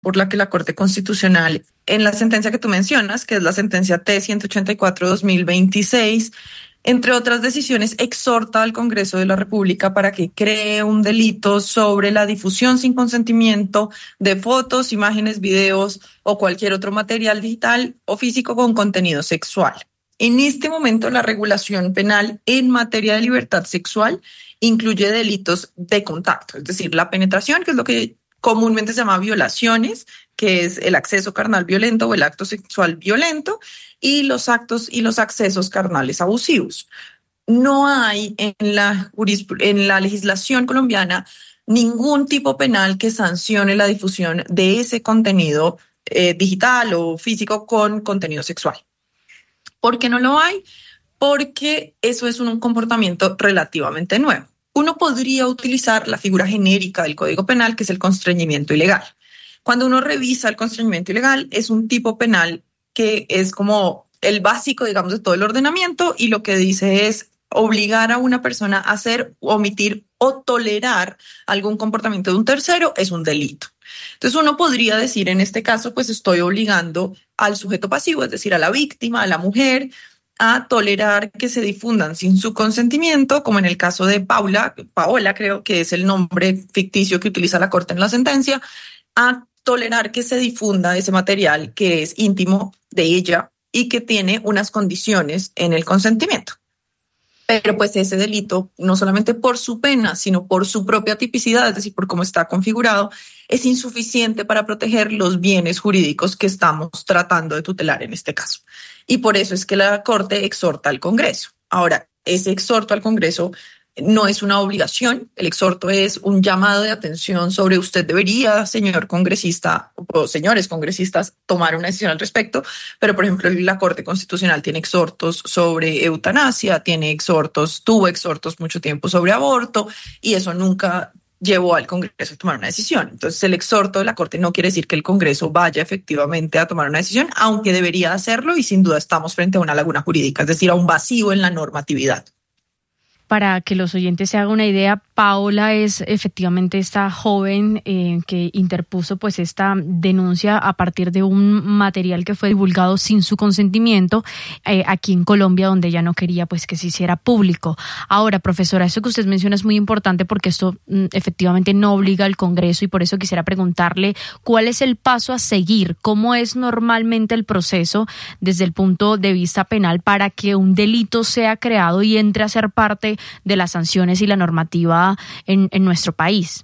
por la que la Corte Constitucional, en la sentencia que tú mencionas, que es la sentencia T-184/2026, entre otras decisiones, exhorta al Congreso de la República para que cree un delito sobre la difusión sin consentimiento de fotos, imágenes, videos o cualquier otro material digital o físico con contenido sexual. En este momento, la regulación penal en materia de libertad sexual incluye delitos de contacto, es decir, la penetración, que es lo que comúnmente se llama violaciones, que es el acceso carnal violento o el acto sexual violento, y los actos y los accesos carnales abusivos. No hay en la legislación colombiana ningún tipo penal que sancione la difusión de ese contenido digital o físico con contenido sexual. ¿Por qué no lo hay? Porque eso es un comportamiento relativamente nuevo. Uno podría utilizar la figura genérica del Código Penal, que es el constreñimiento ilegal. Cuando uno revisa el constreñimiento ilegal, es un tipo penal que es como el básico, digamos, de todo el ordenamiento, y lo que dice es obligar a una persona a hacer, omitir o tolerar algún comportamiento de un tercero es un delito. Entonces uno podría decir en este caso, pues estoy obligando al sujeto pasivo, es decir, a la víctima, a la mujer, a tolerar que se difundan sin su consentimiento, como en el caso de Paola creo que es el nombre ficticio que utiliza la Corte en la sentencia, a tolerar que se difunda ese material que es íntimo de ella y que tiene unas condiciones en el consentimiento. Pero pues ese delito, no solamente por su pena, sino por su propia tipicidad, es decir, por cómo está configurado, es insuficiente para proteger los bienes jurídicos que estamos tratando de tutelar en este caso. Y por eso es que la Corte exhorta al Congreso. Ahora, ese exhorto al Congreso no es una obligación, el exhorto es un llamado de atención sobre usted debería, señor congresista o señores congresistas, tomar una decisión al respecto, pero por ejemplo la Corte Constitucional tiene exhortos sobre eutanasia, tuvo exhortos mucho tiempo sobre aborto y eso nunca llevó al Congreso a tomar una decisión. Entonces el exhorto de la Corte no quiere decir que el Congreso vaya efectivamente a tomar una decisión, aunque debería hacerlo y sin duda estamos frente a una laguna jurídica, es decir, a un vacío en la normatividad. Para que los oyentes se hagan una idea, Paola es efectivamente esta joven que interpuso pues esta denuncia a partir de un material que fue divulgado sin su consentimiento aquí en Colombia, donde ella no quería pues que se hiciera público. Ahora, profesora, esto que usted menciona es muy importante porque esto efectivamente no obliga al Congreso y por eso quisiera preguntarle cuál es el paso a seguir, cómo es normalmente el proceso desde el punto de vista penal para que un delito sea creado y entre a ser parte de las sanciones y la normativa en nuestro país.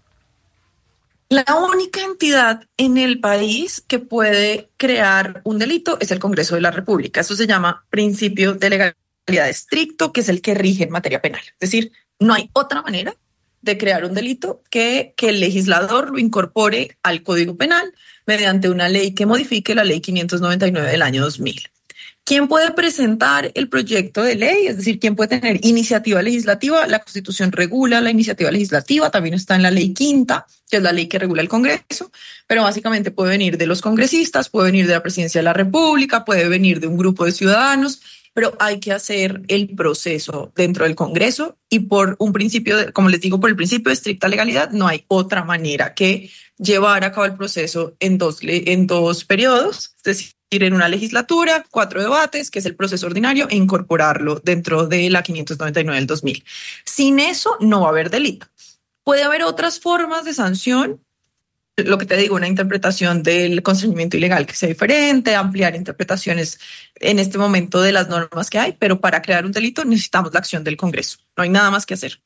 La única entidad en el país que puede crear un delito es el Congreso de la República. Eso se llama principio de legalidad estricto, que es el que rige en materia penal. Es decir, no hay otra manera de crear un delito que el legislador lo incorpore al Código Penal mediante una ley que modifique la Ley 599 del año 2000. ¿Quién puede presentar el proyecto de ley? Es decir, ¿quién puede tener iniciativa legislativa? La Constitución regula la iniciativa legislativa, también está en la Ley Quinta, que es la ley que regula el Congreso, pero básicamente puede venir de los congresistas, puede venir de la Presidencia de la República, puede venir de un grupo de ciudadanos, pero hay que hacer el proceso dentro del Congreso y por un principio, como les digo, por el principio de estricta legalidad, no hay otra manera que llevar a cabo el proceso en dos periodos, es decir, ir en una legislatura, 4 debates, que es el proceso ordinario, e incorporarlo dentro de la 599 del 2000. Sin eso no va a haber delito. Puede haber otras formas de sanción, lo que te digo, una interpretación del constreñimiento ilegal que sea diferente, ampliar interpretaciones en este momento de las normas que hay, pero para crear un delito necesitamos la acción del Congreso. No hay nada más que hacer.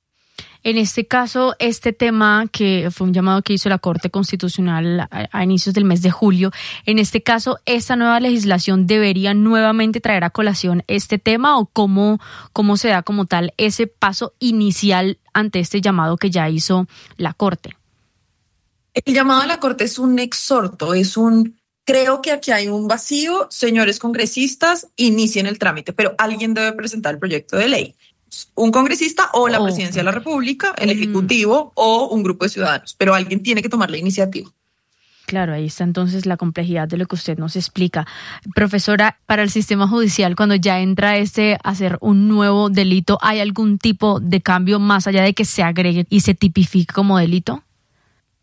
En este caso, este tema que fue un llamado que hizo la Corte Constitucional a inicios del mes de julio, en este caso, ¿esta nueva legislación debería nuevamente traer a colación este tema o cómo se da como tal ese paso inicial ante este llamado que ya hizo la Corte? El llamado a la Corte es un exhorto, creo que aquí hay un vacío, señores congresistas, inicien el trámite, pero alguien debe presentar el proyecto de ley. Un congresista o la Presidencia de la República, el Ejecutivo o un grupo de ciudadanos, pero alguien tiene que tomar la iniciativa. Claro, ahí está entonces la complejidad de lo que usted nos explica. Profesora, para el sistema judicial, cuando ya entra a hacer un nuevo delito, ¿hay algún tipo de cambio más allá de que se agregue y se tipifique como delito?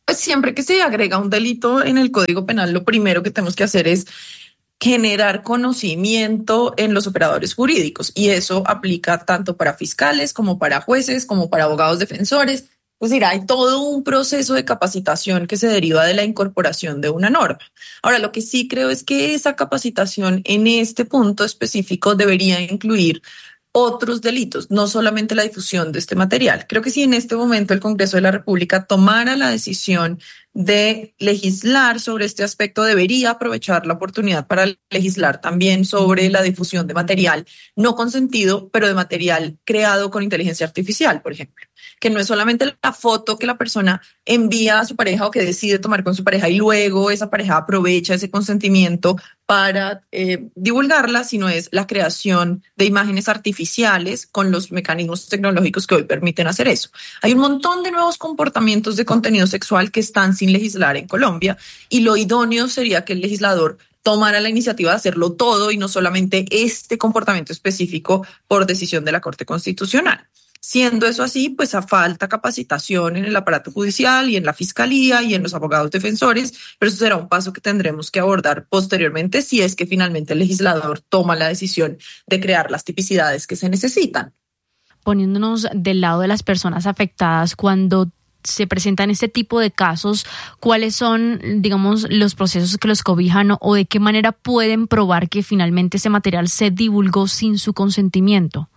Pues siempre que se agrega un delito en el Código Penal, lo primero que tenemos que hacer es generar conocimiento en los operadores jurídicos, y eso aplica tanto para fiscales como para jueces, como para abogados defensores. Es decir, hay todo un proceso de capacitación que se deriva de la incorporación de una norma. Ahora, lo que sí creo es que esa capacitación en este punto específico debería incluir otros delitos, no solamente la difusión de este material. Creo que si en este momento el Congreso de la República tomara la decisión de legislar sobre este aspecto, debería aprovechar la oportunidad para legislar también sobre la difusión de material no consentido, pero de material creado con inteligencia artificial, por ejemplo, que no es solamente la foto que la persona envía a su pareja o que decide tomar con su pareja y luego esa pareja aprovecha ese consentimiento para divulgarla, sino es la creación de imágenes artificiales con los mecanismos tecnológicos que hoy permiten hacer eso. Hay un montón de nuevos comportamientos de contenido sexual que están sin legislar en Colombia, y lo idóneo sería que el legislador tomara la iniciativa de hacerlo todo y no solamente este comportamiento específico por decisión de la Corte Constitucional. Siendo eso así, pues a falta capacitación en el aparato judicial y en la fiscalía y en los abogados defensores, pero eso será un paso que tendremos que abordar posteriormente si es que finalmente el legislador toma la decisión de crear las tipicidades que se necesitan. Poniéndonos del lado de las personas afectadas, cuando se presentan este tipo de casos, ¿cuáles son, digamos, los procesos que los cobijan o de qué manera pueden probar que finalmente ese material se divulgó sin su consentimiento?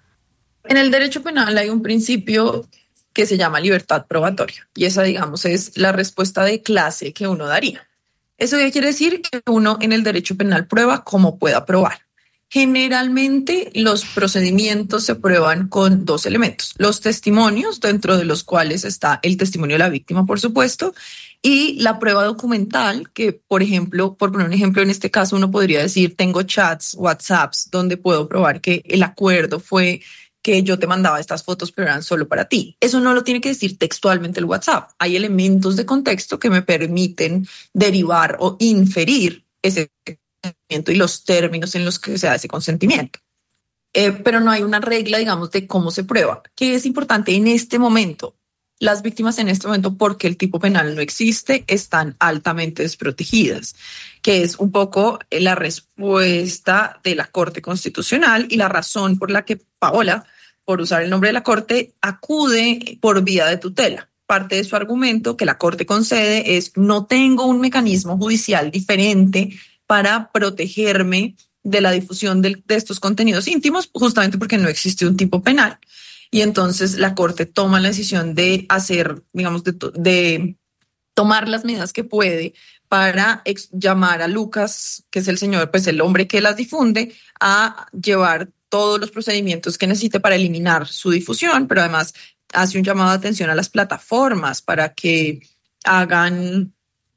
En el derecho penal hay un principio que se llama libertad probatoria, y esa, digamos, es la respuesta de clase que uno daría. ¿Eso qué quiere decir? Que uno en el derecho penal prueba como pueda probar. Generalmente los procedimientos se prueban con dos elementos: los testimonios, dentro de los cuales está el testimonio de la víctima, por supuesto, y la prueba documental, que, por ejemplo, por poner un ejemplo, en este caso uno podría decir: tengo chats, WhatsApps, donde puedo probar que el acuerdo fue que yo te mandaba estas fotos, pero eran solo para ti. Eso no lo tiene que decir textualmente el WhatsApp. Hay elementos de contexto que me permiten derivar o inferir ese consentimiento y los términos en los que se da ese consentimiento. Pero no hay una regla, digamos, de cómo se prueba. ¿Qué es importante en este momento? Las víctimas en este momento, porque el tipo penal no existe, están altamente desprotegidas, que es un poco la respuesta de la Corte Constitucional y la razón por la que Paola, por usar el nombre de la Corte, acude por vía de tutela. Parte de su argumento que la Corte concede es: no tengo un mecanismo judicial diferente para protegerme de la difusión de estos contenidos íntimos, justamente porque no existe un tipo penal. Y entonces la Corte toma la decisión de hacer, digamos, de tomar las medidas que puede para llamar a Lucas, que es el señor, pues el hombre que las difunde, a llevar todos los procedimientos que necesite para eliminar su difusión, pero además hace un llamado de atención a las plataformas para que hagan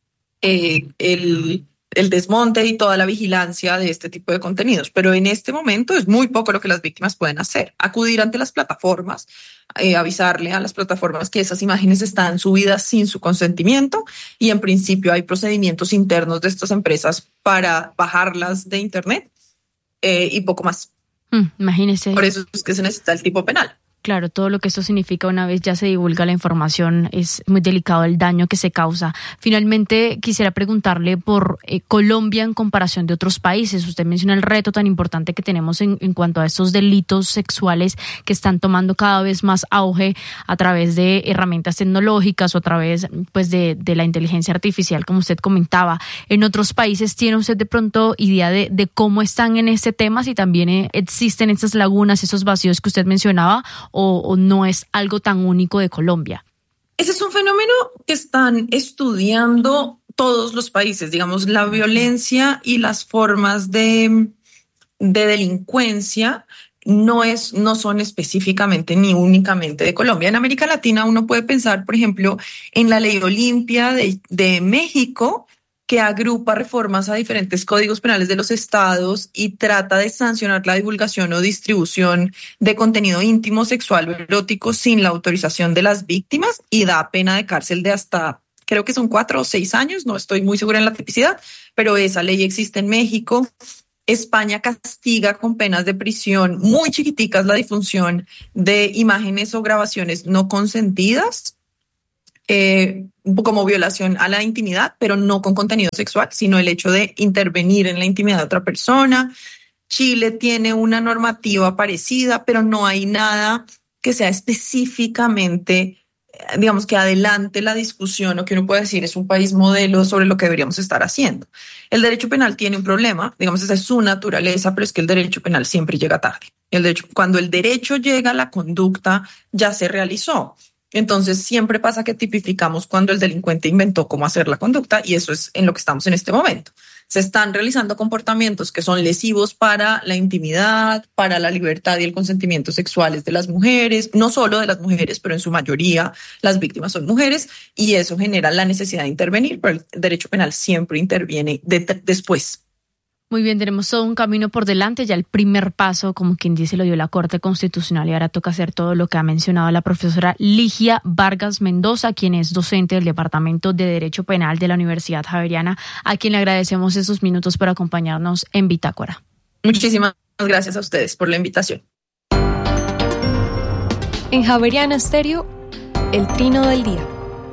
el desmonte y toda la vigilancia de este tipo de contenidos. Pero en este momento es muy poco lo que las víctimas pueden hacer: acudir ante las plataformas, avisarle a las plataformas que esas imágenes están subidas sin su consentimiento, y en principio hay procedimientos internos de estas empresas para bajarlas de internet, y poco más. Imagínese. Por eso es que se necesita el tipo penal. Claro, todo lo que esto significa una vez ya se divulga la información, es muy delicado el daño que se causa. Finalmente, quisiera preguntarle por Colombia en comparación de otros países. Usted menciona el reto tan importante que tenemos en cuanto a estos delitos sexuales que están tomando cada vez más auge a través de herramientas tecnológicas o a través, pues, de la inteligencia artificial, como usted comentaba. ¿En otros países tiene usted de pronto idea de cómo están en este tema? Si también existen estas lagunas, esos vacíos que usted mencionaba, o no es algo tan único de Colombia. Ese es un fenómeno que están estudiando todos los países. Digamos, la violencia y las formas de delincuencia no son específicamente ni únicamente de Colombia. En América Latina uno puede pensar, por ejemplo, en la Ley Olimpia de México, que agrupa reformas a diferentes códigos penales de los estados y trata de sancionar la divulgación o distribución de contenido íntimo, sexual o erótico sin la autorización de las víctimas, y da pena de cárcel de hasta, creo que son 4 o 6 años, no estoy muy segura en la tipicidad, pero esa ley existe en México. España castiga con penas de prisión muy chiquiticas la difusión de imágenes o grabaciones no consentidas. como violación a la intimidad, pero no con contenido sexual, sino el hecho de intervenir en la intimidad de otra persona. Chile tiene una normativa parecida, pero no hay nada que sea específicamente, digamos, que adelante la discusión o que uno pueda decir es un país modelo sobre lo que deberíamos estar haciendo. El derecho penal tiene un problema, digamos, esa es su naturaleza, pero es que el derecho penal siempre llega tarde. Cuando el derecho llega, la conducta ya se realizó. Entonces siempre pasa que tipificamos cuando el delincuente inventó cómo hacer la conducta, y eso es en lo que estamos en este momento. Se están realizando comportamientos que son lesivos para la intimidad, para la libertad y el consentimiento sexuales de las mujeres, no solo de las mujeres, pero en su mayoría las víctimas son mujeres, y eso genera la necesidad de intervenir, pero el derecho penal siempre interviene después. Muy bien, tenemos todo un camino por delante. Ya el primer paso, como quien dice, lo dio la Corte Constitucional, y ahora toca hacer todo lo que ha mencionado la profesora Ligia Vargas Mendoza, quien es docente del Departamento de Derecho Penal de la Universidad Javeriana, a quien le agradecemos esos minutos por acompañarnos en Bitácora. Muchísimas gracias a ustedes por la invitación. En Javeriana Estéreo, el trino del día.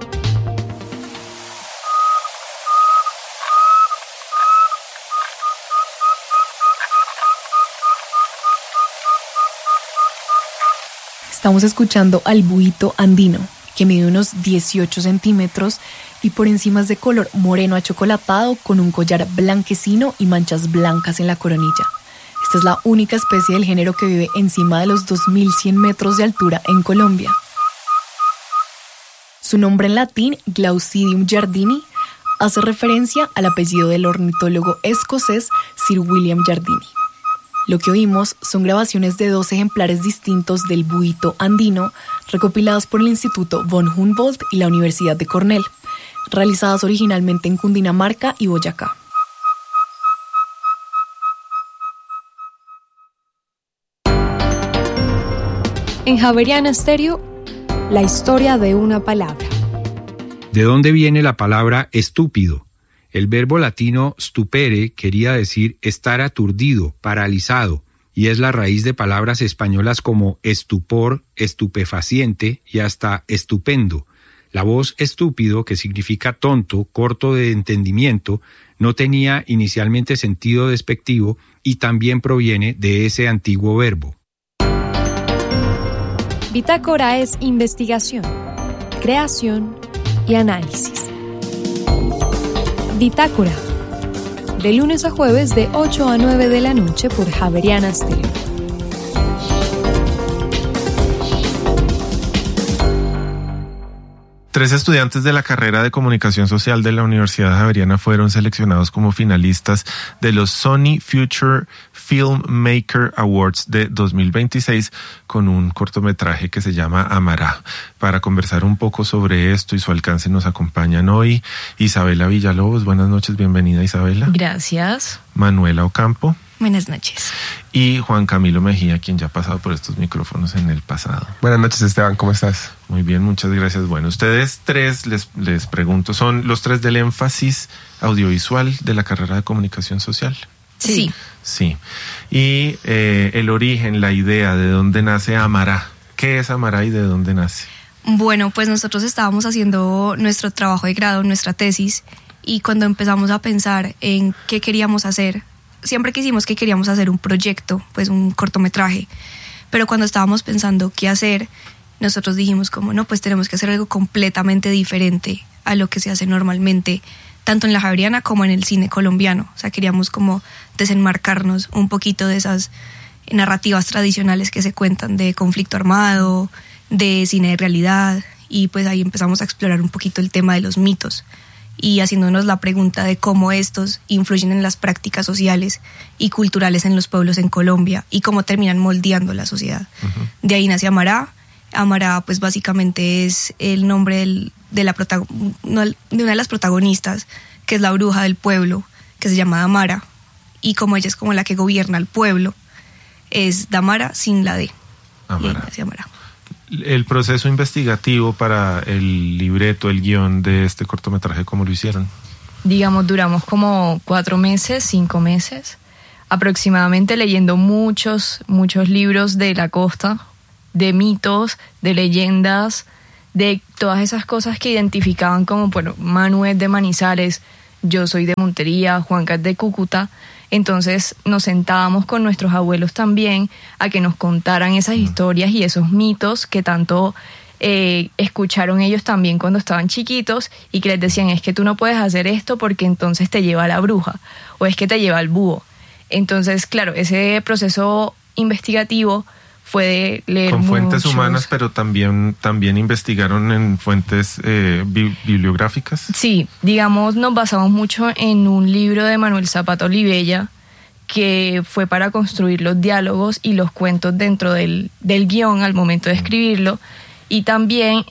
Estamos escuchando al buito andino, que mide unos 18 centímetros y por encima es de color moreno achocolatado con un collar blanquecino y manchas blancas en la coronilla. Esta es la única especie del género que vive encima de los 2.100 metros de altura en Colombia. Su nombre en latín, Glaucidium jardini, hace referencia al apellido del ornitólogo escocés Sir William Jardini. Lo que oímos son grabaciones de 2 ejemplares distintos del buito andino, recopiladas por el Instituto von Humboldt y la Universidad de Cornell, realizadas originalmente en Cundinamarca y Boyacá. En Javeriana Estéreo, la historia de una palabra. ¿De dónde viene la palabra estúpido? El verbo latino stupere quería decir estar aturdido, paralizado, y es la raíz de palabras españolas como estupor, estupefaciente y hasta estupendo. La voz estúpido, que significa tonto, corto de entendimiento, no tenía inicialmente sentido despectivo y también proviene de ese antiguo verbo. Bitácora es investigación, creación y análisis. Bitácora, de lunes a jueves de 8 a 9 de la noche por Javeriana Estéreo. Tres estudiantes de la carrera de Comunicación Social de la Universidad Javeriana fueron seleccionados como finalistas de los Sony Future Filmmaker Awards de 2026 con un cortometraje que se llama Amará. Para conversar un poco sobre esto y su alcance nos acompañan hoy Isabela Villalobos. Buenas noches, bienvenida Isabela. Gracias. Manuela Ocampo. Buenas noches. Y Juan Camilo Mejía, quien ya ha pasado por estos micrófonos en el pasado. Buenas noches, Esteban, ¿cómo estás? Muy bien, muchas gracias. Bueno, ustedes tres, les pregunto, ¿son los tres del énfasis audiovisual de la carrera de Comunicación Social? Sí. Sí. Y el origen, la idea de dónde nace Amará. ¿Qué es Amará y de dónde nace? Bueno, pues nosotros estábamos haciendo nuestro trabajo de grado, nuestra tesis, y cuando empezamos a pensar en qué queríamos hacer, siempre quisimos que queríamos hacer un proyecto, pues un cortometraje, pero cuando estábamos pensando qué hacer, nosotros dijimos como no, pues tenemos que hacer algo completamente diferente a lo que se hace normalmente, tanto en la Javeriana como en el cine colombiano. O sea, queríamos como desenmarcarnos un poquito de esas narrativas tradicionales que se cuentan de conflicto armado, de cine de realidad, y pues ahí empezamos a explorar un poquito el tema de los mitos y haciéndonos la pregunta de cómo estos influyen en las prácticas sociales y culturales en los pueblos en Colombia y cómo terminan moldeando la sociedad. Uh-huh. De ahí nace Amará. Amará pues básicamente es el nombre de una de las protagonistas, que es la bruja del pueblo, que se llama Damara, y como ella es como la que gobierna el pueblo, es Damara sin la D. Amará. Y ahí nace Amará. El proceso investigativo para el libreto, el guión de este cortometraje, ¿cómo lo hicieron? Digamos, duramos como 4 meses, 5 meses, aproximadamente leyendo muchos libros de la costa, de mitos, de leyendas, de todas esas cosas que identificaban como, bueno, Manu es de Manizales, yo soy de Montería, Juanca es de Cúcuta. Entonces nos sentábamos con nuestros abuelos también a que nos contaran esas historias y esos mitos que tanto escucharon ellos también cuando estaban chiquitos y que les decían, es que tú no puedes hacer esto porque entonces te lleva la bruja o es que te lleva el búho. Entonces, claro, ese proceso investigativo fue de leer con fuentes muchos... humanas, pero también investigaron en fuentes bibliográficas. Sí, digamos, nos basamos mucho en un libro de Manuel Zapata Olivella que fue para construir los diálogos y los cuentos dentro del guión al momento de escribirlo, y también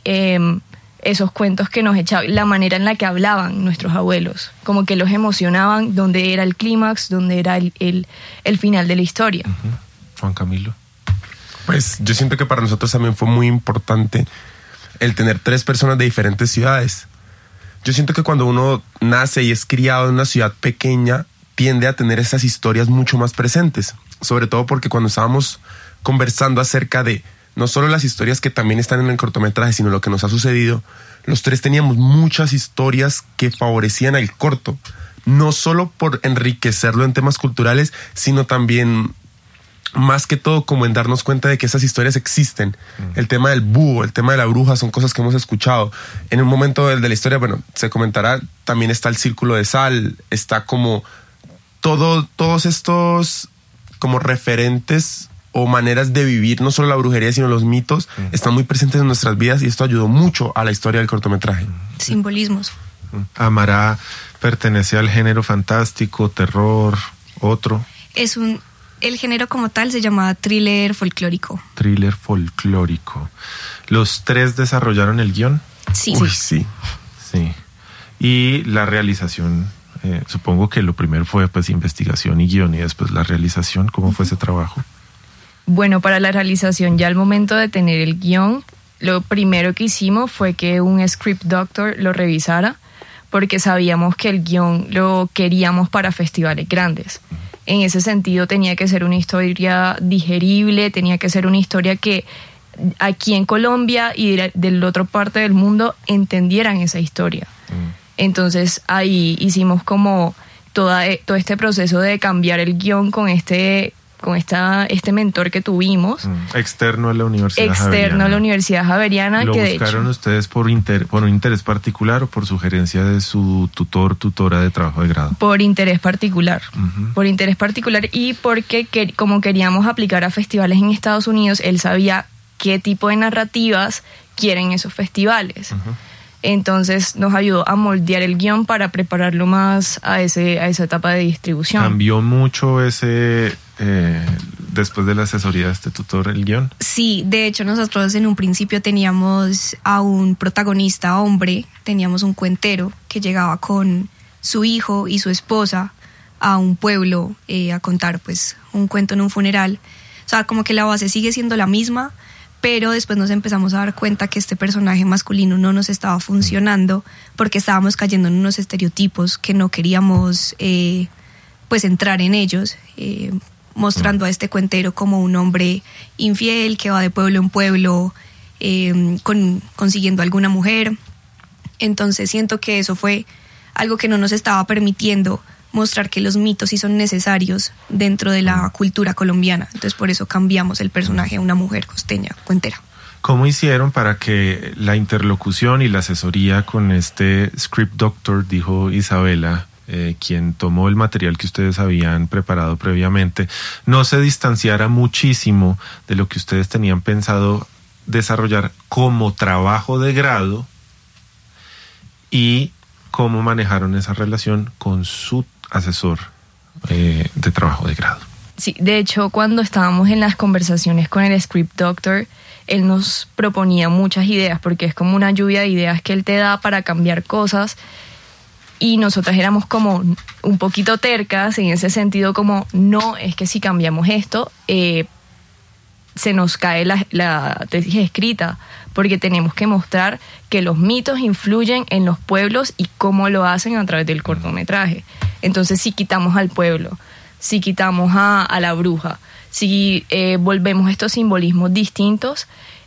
esos cuentos que nos echaban, la manera en la que hablaban nuestros abuelos, como que los emocionaban, dónde era el clímax, dónde era el final de la historia. Juan Camilo. Pues yo siento que para nosotros también fue muy importante el tener 3 personas de diferentes ciudades. Yo siento que cuando uno nace y es criado en una ciudad pequeña, tiende a tener esas historias mucho más presentes. Sobre todo porque cuando estábamos conversando acerca de no solo las historias que también están en el cortometraje, sino lo que nos ha sucedido, los 3 teníamos muchas historias que favorecían al corto. No solo por enriquecerlo en temas culturales, sino también... más que todo como en darnos cuenta de que esas historias existen. El tema del búho, el tema de la bruja son cosas que hemos escuchado. En un momento de la historia, bueno, se comentará, también está el círculo de sal, está como todos estos como referentes o maneras de vivir, no solo la brujería, sino los mitos, están muy presentes en nuestras vidas y esto ayudó mucho a la historia del cortometraje. Simbolismos. Amará pertenece al género fantástico, terror, otro. El género como tal se llama thriller folclórico. Thriller folclórico. ¿Los 3 desarrollaron el guión? Sí. Uy, sí. Sí. Y la realización, supongo que lo primero fue pues investigación y guión y después la realización. ¿Cómo fue ese trabajo? Bueno, para la realización, ya al momento de tener el guión, lo primero que hicimos fue que un script doctor lo revisara, porque sabíamos que el guión lo queríamos para festivales grandes. En ese sentido tenía que ser una historia digerible, tenía que ser una historia que aquí en Colombia y de la otra parte del mundo entendieran esa historia. Entonces ahí hicimos como todo este proceso de cambiar el guión con este mentor que tuvimos. Externo a la Universidad Javeriana. Externo a la Universidad Javeriana. ¿Lo que buscaron de hecho, ustedes por un interés particular o por sugerencia de su tutora de trabajo de grado? Por interés particular. Por interés particular y porque como queríamos aplicar a festivales en Estados Unidos, él sabía qué tipo de narrativas quieren esos festivales. Entonces nos ayudó a moldear el guión para prepararlo más a esa etapa de distribución. ¿Cambió mucho después de la asesoría de este tutor el guión? Sí, de hecho nosotros en un principio teníamos a un protagonista hombre, teníamos un cuentero que llegaba con su hijo y su esposa a un pueblo a contar pues un cuento en un funeral. O sea, como que la base sigue siendo la misma, pero después nos empezamos a dar cuenta que este personaje masculino no nos estaba funcionando porque estábamos cayendo en unos estereotipos que no queríamos pues entrar en ellos, mostrando a este cuentero como un hombre infiel que va de pueblo en pueblo consiguiendo alguna mujer. Entonces siento que eso fue algo que no nos estaba permitiendo mostrar que los mitos sí son necesarios dentro de la cultura colombiana. Entonces por eso cambiamos el personaje a una mujer costeña, cuentera. ¿Cómo hicieron para que la interlocución y la asesoría con este script doctor, dijo Isabela, quien tomó el material que ustedes habían preparado previamente, no se distanciara muchísimo de lo que ustedes tenían pensado desarrollar como trabajo de grado y cómo manejaron esa relación con su asesor de trabajo de grado? Sí, de hecho, cuando estábamos en las conversaciones con el script doctor, él nos proponía muchas ideas, porque es como una lluvia de ideas que él te da para cambiar cosas, y nosotras éramos como un poquito tercas en ese sentido, como no, es que si cambiamos esto, se nos cae la tesis escrita, porque tenemos que mostrar que los mitos influyen en los pueblos y cómo lo hacen a través del cortometraje. Entonces, si quitamos al pueblo, si quitamos a la bruja, si volvemos estos simbolismos distintos,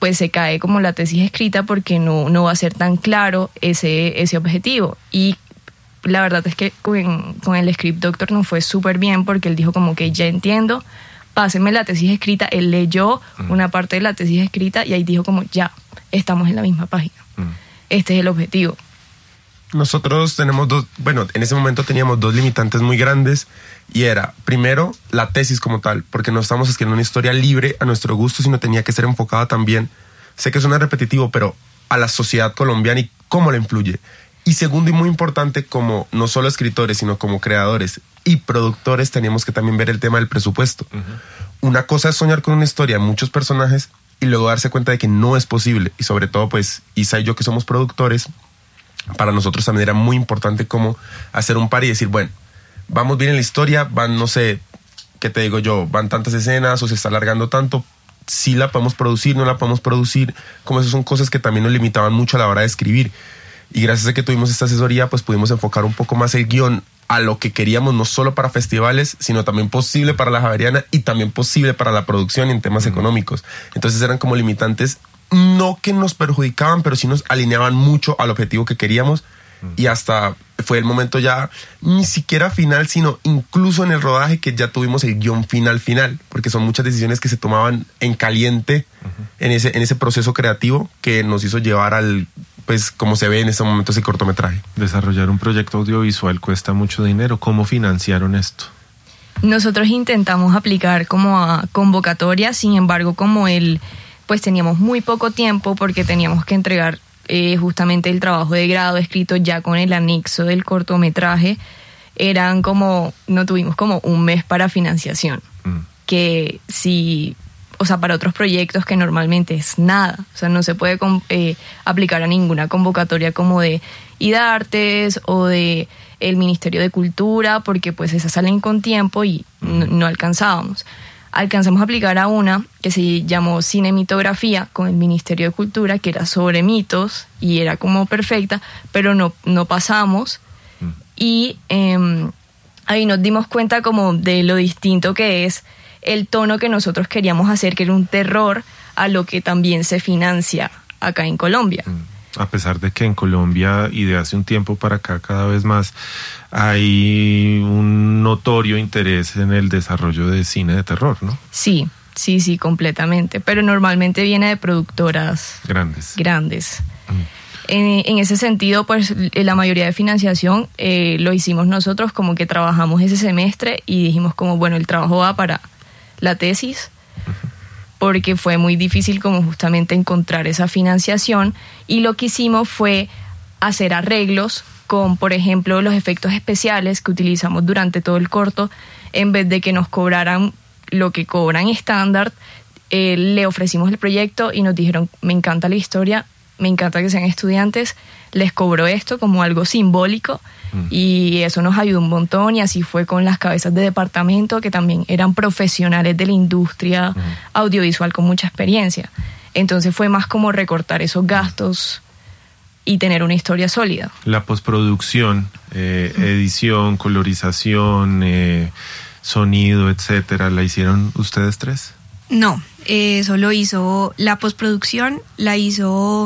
pues se cae como la tesis escrita porque no va a ser tan claro ese objetivo. Y la verdad es que con el script doctor nos fue súper bien porque él dijo como que ya entiendo, pásenme la tesis escrita. Él leyó una parte de la tesis escrita y ahí dijo como ya, estamos en la misma página. Este es el objetivo. Nosotros tenemos en ese momento teníamos dos limitantes muy grandes y era, primero, la tesis como tal, porque no estamos escribiendo una historia libre a nuestro gusto, sino tenía que ser enfocada también, sé que suena repetitivo, pero a la sociedad colombiana y cómo la influye. Y segundo y muy importante, como no solo escritores, sino como creadores y productores, teníamos que también ver el tema del presupuesto. Una cosa es soñar con una historia de muchos personajes y luego darse cuenta de que no es posible. Y sobre todo, pues, Isa y yo que somos productores, para nosotros también era muy importante como hacer un par y decir, bueno, vamos bien en la historia, van, no sé, ¿qué te digo yo? Van tantas escenas o se está alargando tanto, sí la podemos producir, no la podemos producir, como esas son cosas que también nos limitaban mucho a la hora de escribir. Y gracias a que tuvimos esta asesoría, pues pudimos enfocar un poco más el guión a lo que queríamos, no solo para festivales, sino también posible para la Javeriana y también posible para la producción y en temas económicos. Entonces eran como limitantes, no que nos perjudicaban, pero sí nos alineaban mucho al objetivo que queríamos. Y hasta fue el momento ya, ni siquiera final, sino incluso en el rodaje que ya tuvimos el guión final, porque son muchas decisiones que se tomaban en caliente en ese proceso creativo que nos hizo llevar al, pues como se ve en este momento, ese cortometraje. Desarrollar un proyecto audiovisual cuesta mucho dinero. ¿Cómo financiaron esto? Nosotros intentamos aplicar como a convocatoria, sin embargo, pues teníamos muy poco tiempo porque teníamos que entregar justamente el trabajo de grado escrito ya con el anexo del cortometraje. No tuvimos como un mes para financiación, que sí, o sea, para otros proyectos que normalmente es nada, o sea, no se puede aplicar a ninguna convocatoria como de IDARTES o de el Ministerio de Cultura, porque pues esas salen con tiempo y no alcanzábamos. Alcanzamos a aplicar a una que se llamó Cinemitografía con el Ministerio de Cultura, que era sobre mitos y era como perfecta, pero no pasamos. Y ahí nos dimos cuenta como de lo distinto que es el tono que nosotros queríamos hacer, que era un terror, a lo que también se financia acá en Colombia. A pesar de que en Colombia y de hace un tiempo para acá cada vez más hay un notorio interés en el desarrollo de cine de terror, ¿no? Sí, completamente. Pero normalmente viene de productoras grandes. En ese sentido, pues la mayoría de financiación lo hicimos nosotros, como que trabajamos ese semestre y dijimos como, bueno, el trabajo va para la tesis, porque fue muy difícil como justamente encontrar esa financiación, y lo que hicimos fue hacer arreglos con, por ejemplo, los efectos especiales que utilizamos durante todo el corto. En vez de que nos cobraran lo que cobran estándar, le ofrecimos el proyecto y nos dijeron, me encanta la historia, me encanta que sean estudiantes, les cobro esto como algo simbólico, y eso nos ayudó un montón. Y así fue con las cabezas de departamento, que también eran profesionales de la industria audiovisual con mucha experiencia. Entonces fue más como recortar esos gastos y tener una historia sólida. La postproducción, edición, colorización, sonido, etcétera, ¿la hicieron ustedes tres? No, eso lo hizo la postproducción, la hizo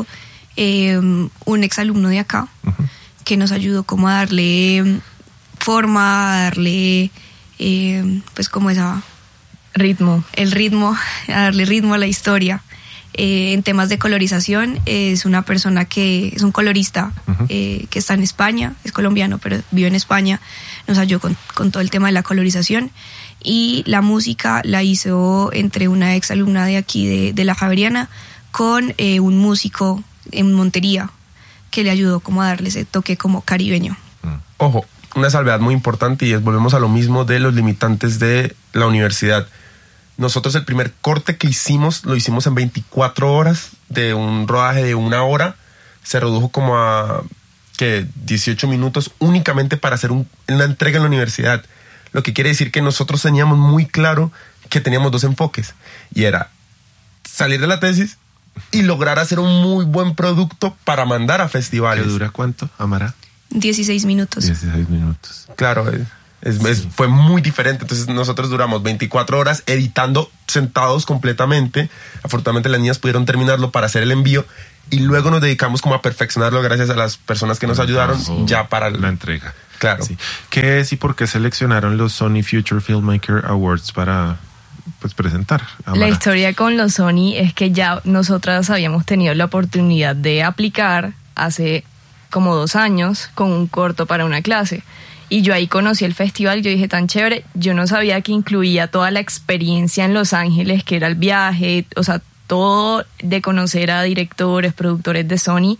un exalumno de acá, que nos ayudó como a darle forma, a darle pues como esa ritmo, a darle ritmo a la historia. En temas de colorización es una persona que es un colorista que está en España, es colombiano pero vive en España, nos ayudó con todo el tema de la colorización. Y la música la hizo entre una ex alumna de aquí de la Javeriana con un músico en Montería, que le ayudó como a darle ese toque como caribeño. Ojo, una salvedad muy importante, y es, volvemos a lo mismo de los limitantes de la universidad. Nosotros el primer corte que hicimos, lo hicimos en 24 horas, de un rodaje de 1 hora, se redujo como a 18 minutos únicamente para hacer una entrega en la universidad. Lo que quiere decir que nosotros teníamos muy claro que teníamos 2 enfoques, y era salir de la tesis y lograr hacer un muy buen producto para mandar a festivales. ¿Que dura cuánto, Amara? 16 minutos. 16 minutos. Claro, Fue muy diferente. Entonces nosotros duramos 24 horas editando sentados completamente. Afortunadamente las niñas pudieron terminarlo para hacer el envío y luego nos dedicamos como a perfeccionarlo gracias a las personas que nos ayudaron ya para la entrega. Claro. Sí. ¿Qué es y por qué seleccionaron los Sony Future Filmmaker Awards para presentar? Amara. La historia con los Sony es que ya nosotras habíamos tenido la oportunidad de aplicar hace como 2 años con un corto para una clase. Y yo ahí conocí el festival, yo dije, tan chévere, yo no sabía que incluía toda la experiencia en Los Ángeles, que era el viaje, o sea, todo de conocer a directores, productores de Sony,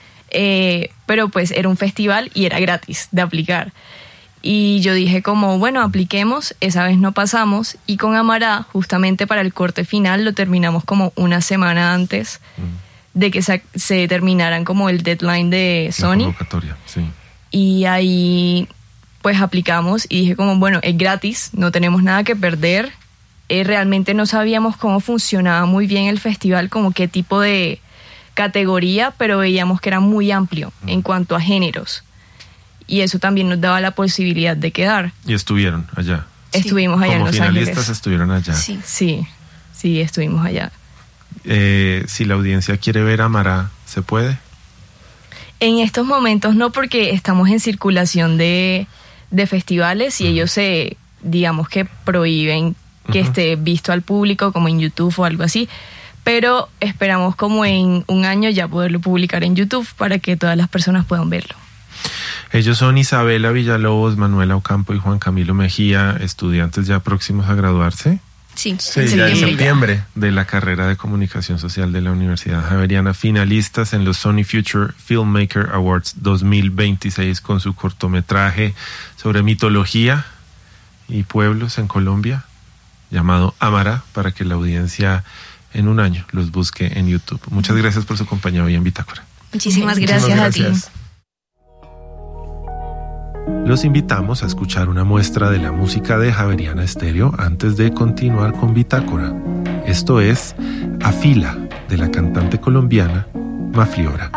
pero pues era un festival y era gratis de aplicar. Y yo dije como, bueno, apliquemos, esa vez no pasamos, y con Amara, justamente para el corte final, lo terminamos como una semana antes de que se terminaran como el deadline de Sony. La convocatoria, sí. Y ahí pues aplicamos y dije como, bueno, es gratis, no tenemos nada que perder. Realmente no sabíamos cómo funcionaba muy bien el festival, como qué tipo de categoría, pero veíamos que era muy amplio en cuanto a géneros. Y eso también nos daba la posibilidad de quedar. Y estuvieron allá. Estuvimos allá en Los Ángeles. Como finalistas estuvieron allá. Sí, estuvimos allá. Si la audiencia quiere ver a Amara, ¿se puede? En estos momentos no, porque estamos en circulación de festivales y ellos digamos que prohíben que esté visto al público como en YouTube o algo así, pero esperamos como en 1 año ya poderlo publicar en YouTube para que todas las personas puedan verlo. Ellos son Isabela Villalobos, Manuela Ocampo y Juan Camilo Mejía, estudiantes ya próximos a graduarse. Sí, ya en septiembre. De la carrera de Comunicación Social de la Universidad Javeriana, finalistas en los Sony Future Filmmaker Awards 2026 con su cortometraje sobre mitología y pueblos en Colombia, llamado Amara, para que la audiencia en 1 año los busque en YouTube. Muchas gracias por su compañía hoy en Bitácora. Muchísimas gracias a ti. Los invitamos a escuchar una muestra de la música de Javeriana Estéreo antes de continuar con Bitácora. Esto es Afila, de la cantante colombiana Mafliora.